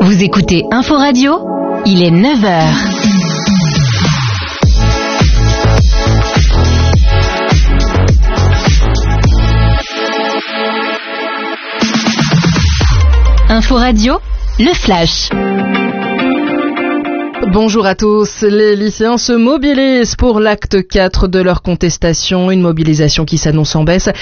Vous écoutez Info Radio, il est 9h. Info Radio, le flash. Bonjour à tous. Les lycéens se mobilisent pour l'acte 4 de leur contestation. Une mobilisation qui s'annonce en baisse.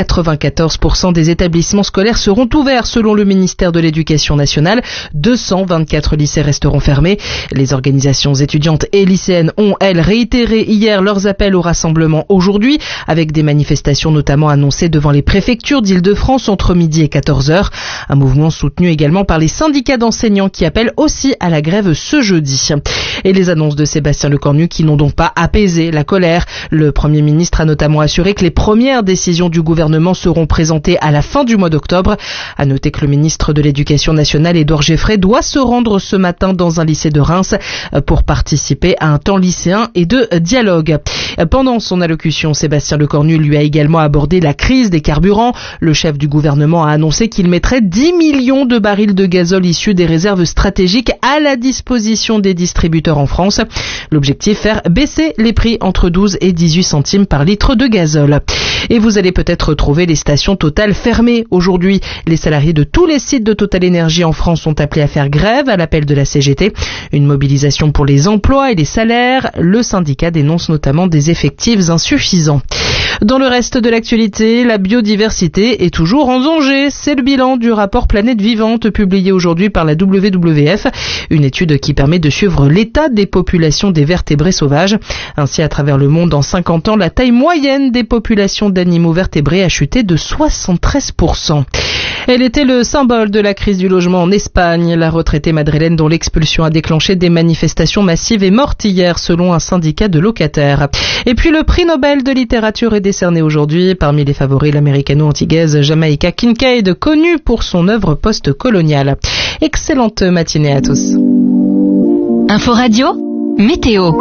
94% des établissements scolaires seront ouverts selon le ministère de l'Éducation nationale. 224 lycées resteront fermés. Les organisations étudiantes et lycéennes ont, elles, réitéré hier leurs appels au rassemblement aujourd'hui, avec des manifestations notamment annoncées devant les préfectures d'Île-de-France entre midi et 14h. Un mouvement soutenu également par les syndicats d'enseignants qui appellent aussi à la grève ce jeudi. Et les annonces de Sébastien Lecornu qui n'ont donc pas apaisé la colère. Le Premier ministre a notamment assuré que les premières décisions du gouvernement seront présentées à la fin du mois d'octobre. À noter que le ministre de l'Éducation nationale, Édouard Geffray, doit se rendre ce matin dans un lycée de Reims pour participer à un temps lycéen et de dialogue. Pendant son allocution, Sébastien Lecornu lui a également abordé la crise des carburants. Le chef du gouvernement a annoncé qu'il mettrait 10 millions de barils de gazole issus des réserves stratégiques à la disposition des distributeurs en France. L'objectif, faire baisser les prix entre 12 et 18 centimes par litre de gazole. Et vous allez peut-être trouver les stations Total fermées aujourd'hui. Les salariés de tous les sites de Total Énergie en France sont appelés à faire grève à l'appel de la CGT. Une mobilisation pour les emplois et les salaires. Le syndicat dénonce notamment des effectifs insuffisants. Dans le reste de l'actualité, la biodiversité est toujours en danger. C'est le bilan du rapport Planète Vivante publié aujourd'hui par la WWF. Une étude qui permet de suivre l'état des populations des vertébrés sauvages. Ainsi, à travers le monde, en 50 ans, la taille moyenne des populations d'animaux vertébrés a chuté de 73%. Elle était le symbole de la crise du logement en Espagne. La retraitée madrilène dont l'expulsion a déclenché des manifestations massives est morte hier selon un syndicat de locataires. Et puis le prix Nobel de littérature est décerné aujourd'hui. Parmi les favoris, l'américano-antillaise Jamaica Kincaid, connue pour son œuvre post-coloniale. Excellente matinée à tous. Info Radio, météo.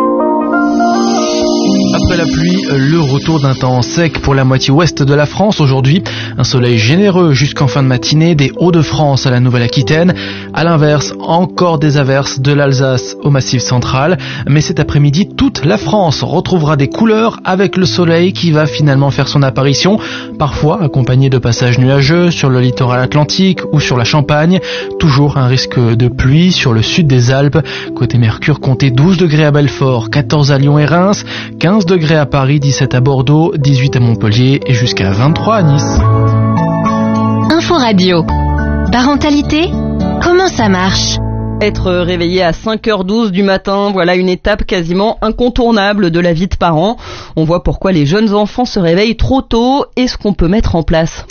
Après la pluie, le retour d'un temps sec pour la moitié ouest de la France aujourd'hui. Un soleil généreux jusqu'en fin de matinée des Hauts-de-France à la Nouvelle-Aquitaine. À l'inverse, encore des averses de l'Alsace au Massif central. Mais cet après-midi, toute la France retrouvera des couleurs avec le soleil qui va finalement faire son apparition. Parfois accompagné de passages nuageux sur le littoral atlantique ou sur la Champagne. Toujours un risque de pluie sur le sud des Alpes. Côté Mercure, comptez 12 degrés à Belfort, 14 à Lyon et Reims, 15 degrés à Paris, 17 à Bordeaux, 18 à Montpellier et jusqu'à 23 à Nice. Info Radio. Parentalité, comment ça marche ? Être réveillé à 5h12 du matin, voilà une étape quasiment incontournable de la vie de parents. On voit pourquoi les jeunes enfants se réveillent trop tôt et ce qu'on peut mettre en place.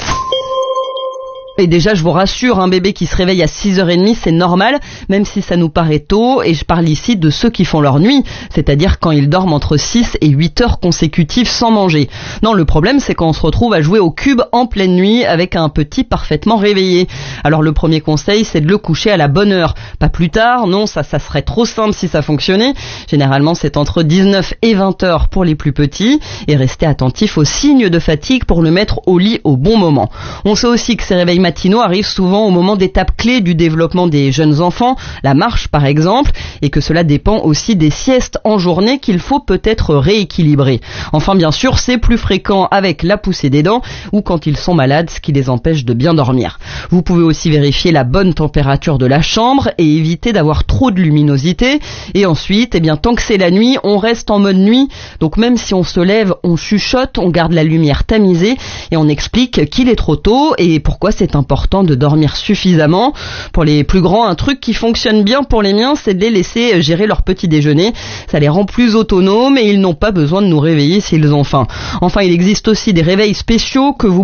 Et déjà, je vous rassure, un bébé qui se réveille à 6h30, c'est normal, même si ça nous paraît tôt, et je parle ici de ceux qui font leur nuit, c'est-à-dire quand ils dorment entre 6 et 8 heures consécutives sans manger. Non, le problème, c'est quand on se retrouve à jouer au cube en pleine nuit avec un petit parfaitement réveillé. Alors le premier conseil, c'est de le coucher à la bonne heure. Pas plus tard, non, ça serait trop simple si ça fonctionnait. Généralement, c'est entre 19 et 20 heures pour les plus petits, et restez attentif aux signes de fatigue pour le mettre au lit au bon moment. On sait aussi que ces réveils matinaux arrivent souvent au moment d'étapes clés du développement des jeunes enfants, la marche par exemple, et que cela dépend aussi des siestes en journée qu'il faut peut-être rééquilibrer. Enfin bien sûr, c'est plus fréquent avec la poussée des dents ou quand ils sont malades, ce qui les empêche de bien dormir. Vous pouvez aussi vérifier la bonne température de la chambre et éviter d'avoir trop de luminosité. Et ensuite, tant que c'est la nuit, on reste en mode nuit. Donc même si on se lève, on chuchote, on garde la lumière tamisée et on explique qu'il est trop tôt et pourquoi c'est important de dormir suffisamment. Pour les plus grands, un truc qui fonctionne bien pour les miens, c'est de les laisser gérer leur petit déjeuner. Ça les rend plus autonomes et ils n'ont pas besoin de nous réveiller s'ils ont faim. Enfin, il existe aussi des réveils spéciaux que vous